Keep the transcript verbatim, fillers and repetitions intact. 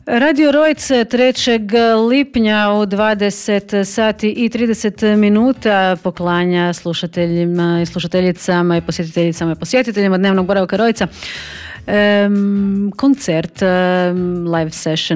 Radio Rojc trećeg lipnja u dvadeset sati i trideset minuta poklanja slušateljima i slušateljicama i posjetiteljicama i posjetiteljima dnevnog boravka Rojca um, koncert, um, live session